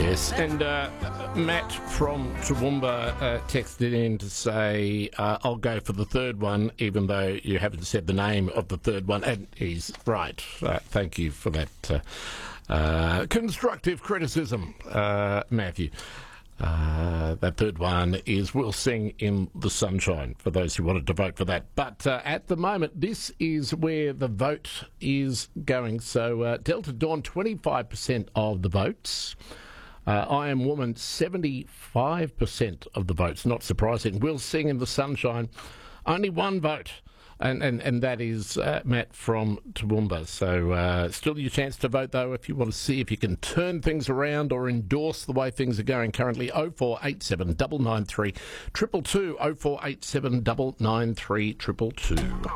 Yes, and Matt from Toowoomba texted in to say, I'll go for the third one, even though you haven't said the name of the third one. And he's right. Thank you for that constructive criticism, Matthew. That third one is We'll Sing in the Sunshine, for those who wanted to vote for that. But at the moment, this is where the vote is going. So Delta Dawn, 25% of the votes. I Am Woman, 75% of the votes. Not surprising. We'll Sing in the Sunshine, only one vote. And that is Matt from Toowoomba. So still your chance to vote, though, if you want to see if you can turn things around or endorse the way things are going currently. 0487 993 222, 0487 993 222.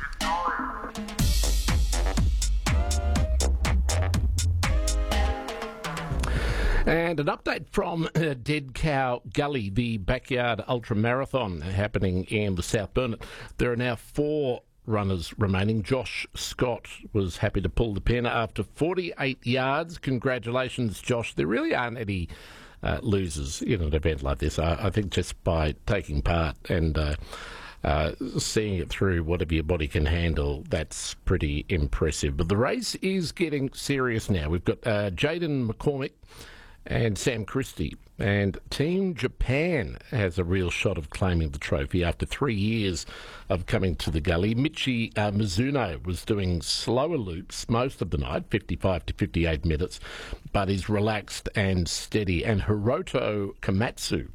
And an update from Dead Cow Gully, the backyard ultra marathon happening in the South Burnett. There are now 4 runners remaining. Josh Scott was happy to pull the pin after 48 yards. Congratulations, Josh. There really aren't any losers in an event like this. I think just by taking part and seeing it through, whatever your body can handle, that's pretty impressive. But the race is getting serious now. We've got Jaden McCormick and Sam Christie, and Team Japan has a real shot of claiming the trophy after 3 years of coming to the gully. Michi Mizuno was doing slower loops most of the night, 55 to 58 minutes, but is relaxed and steady. And Hiroto Komatsu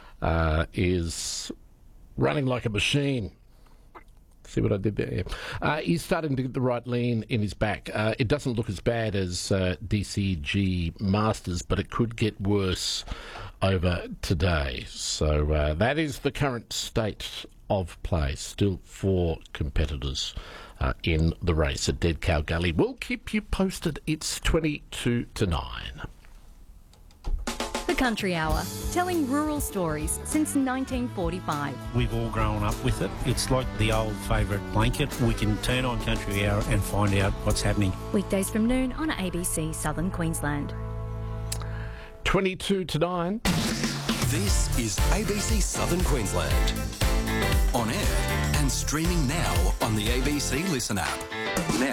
is running like a machine. See what I did there? Yeah. He's starting to get the right lean in his back. It doesn't look as bad as DCG Masters, but it could get worse over today. So that is the current state of play. Still 4 competitors in the race at Dead Cow Gully. We'll keep you posted. It's 22 to 9. The Country Hour, telling rural stories since 1945. We've all grown up with it. It's like the old favourite blanket. We can turn on Country Hour and find out what's happening. Weekdays from noon on ABC Southern Queensland. 22 to 9. This is ABC Southern Queensland. On air and streaming now on the ABC Listen app. Now